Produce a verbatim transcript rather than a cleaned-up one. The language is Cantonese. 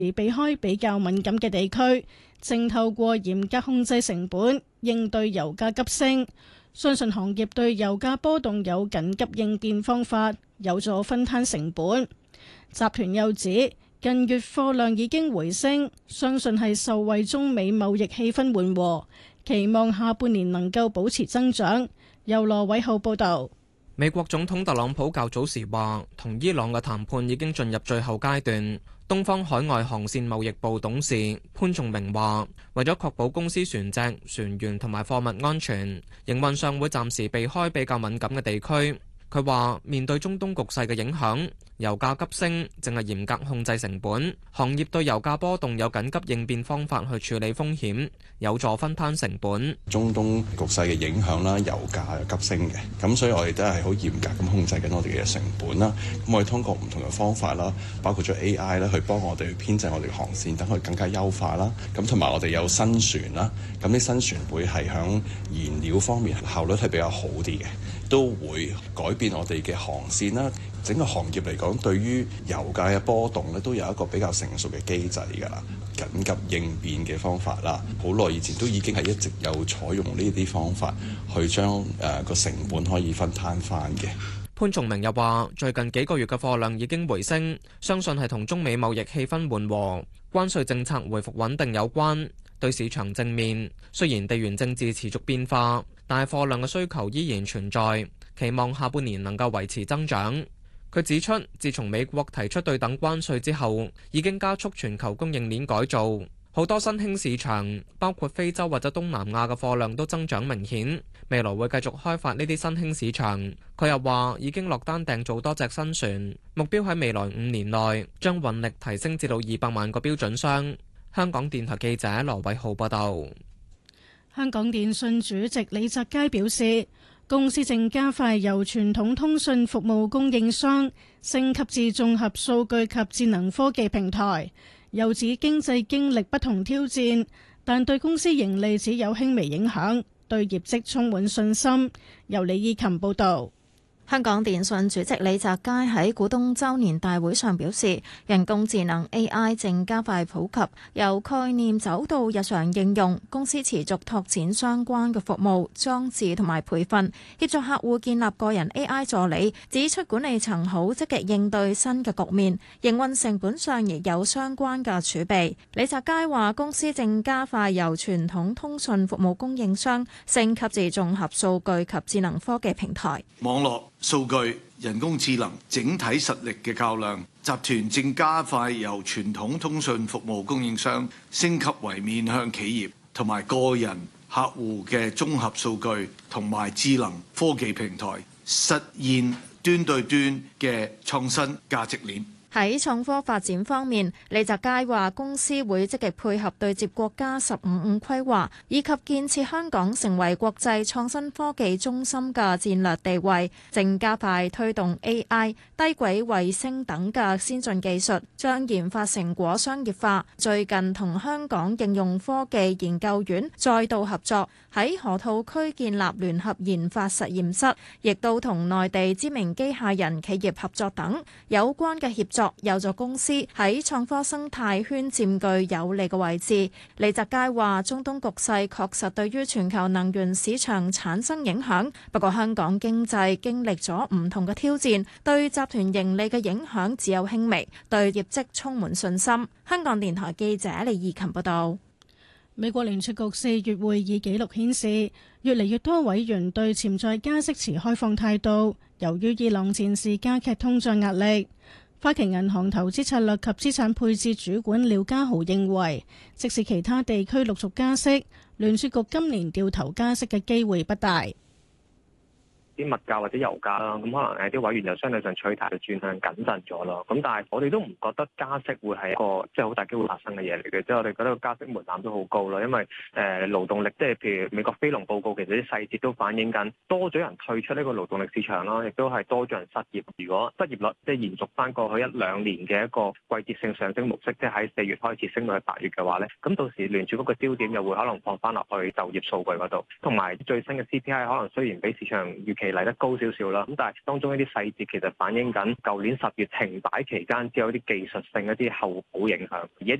而避開比較敏感嘅地區，正透過嚴格控制成本應對油價急升。相信行業對油價波動有緊急應變方法，有助分攤成本。集團又指，近月貨量已經回升，相信係受惠中美貿易氣氛緩和，期望下半年能夠保持增長。由羅偉浩報導。 美國總統特朗普較早時話，同伊朗嘅談判已經進入最後階段。東方海外航線貿易部董事潘仲明話，為咗確保公司船隻、船員同埋貨物安全，營運上會暫時避開比較敏感嘅地區。佢話面對中東局勢嘅影響，油價急升，正係嚴格控制成本。行業對油價波動有緊急應變方法去處理風險，有助分攤成本。 中東局勢嘅影響啦，油價係急升嘅，咁所以我哋都係好嚴格咁控制緊我哋嘅成本啦。咁我哋通過唔同嘅方法啦，包括咗 A I 啦，去幫我哋去編製我哋嘅航線，等佢更加優化啦。咁同埋我哋有新船啦，咁啲新船會係響燃料方面效率係比較好啲嘅，都會改變我哋嘅航線啦。整個行業嚟講，對於油價嘅波動咧，都有一個比較成熟嘅機制㗎啦，緊急應變嘅方法啦。好耐以前都已經係一直有採用呢啲方法，去將誒個成本可以分攤翻嘅。 潘仲明又話，最近幾個月嘅貨量已經回升，相信係同中美貿易氣氛緩和、關稅政策回復穩定有關，對市場正面。雖然地緣政治持續變化，但係貨量嘅需求依然存在，期望下半年能夠維持增長。佢指出，自從美國提出對等關稅之後，已經加速全球供應鏈改造，好多新興市場，包括非洲或者東南亞嘅貨量都增長明顯。未來會繼續開發呢啲新興市場。佢又話已經落單訂做多隻新船，目標喺未來五年內將運力提升至到二百萬個標準箱。香港電台記者羅偉浩報道。 香港電訊主席李澤楷表示，公司正加快由傳統通訊服務供應商升級至綜合數據及智能科技平台。又指經濟經歷不同挑戰，但對公司盈利只有輕微影響，對業績充滿信心。由李以琴報導。 香港電訊主席李澤楷喺股東周年大會上表示，人工智能 A I 正加快普及，由概念走到日常應用。公司持續拓展相關嘅服務、裝置同埋培訓，協助客戶建立個人 A I 助理。指出管理層好積極應對新嘅局面，營運成本上亦有相關嘅儲備。李澤楷話，公司正加快由傳統通訊服務供應商升級至綜合數據及智能科技平台。 網絡數據、人工智能整體實力嘅較量，集團正加快由傳統通訊服務供應商升級為面向企業同埋個人客戶嘅綜合數據同埋智能科技平台，實現端對端嘅創新價值鏈。 喺創科發展方面，李澤楷話公司會積極配合對接國家十五五規劃，以及建設香港成為國際創新科技中心嘅戰略地位，正加快推動 A I、低軌衛星等嘅先進技術，將研發成果商業化。最近同香港應用科技研究院再度合作，喺河套區建立聯合研發實驗室，亦都同內地知名機械人企業合作等有關嘅協作，有助公司喺創科生態圈佔據有利嘅位置。李澤楷話，中東局勢確實對於全球能源市場產生影響，不過香港經濟經歷咗唔同嘅挑戰，對集團盈利嘅影響只有輕微，對業績充滿信心。香港電台記者李義琴報道。 美國聯儲局四月會議記錄顯示，越嚟越多委員對潛在加息持開放態度，由於伊朗戰事加劇通脹壓力。花旗銀行投資策略及資產配置主管廖家豪認為，即使其他地區陸續加息，聯儲局今年掉頭加息嘅機會不大。 啲物價或者油價啦，咁可能誒啲委員就相對上取態就轉向謹慎咗咯。咁但係我哋都唔覺得加息會係一個即係好大機會發生嘅嘢嚟嘅，即係我哋覺得個加息門檻都好高咯。因為誒勞動力即係譬如美國非農報告，其實啲細節都反映緊多咗人退出呢個勞動力市場啦，亦都係多咗人失業。如果失業率即係延續翻過去一兩年嘅一個季節性上升模式，即係喺四月開始升到去八月嘅話咧，咁到時聯儲嗰個焦點又會可能放翻落去就業數據嗰度，同埋最新嘅 C P I 可能雖然比市場預期係嚟得高少少啦。咁但係當中一啲細節其實反映緊舊年十月停擺期間只有啲技術性一啲後補影響，而一啲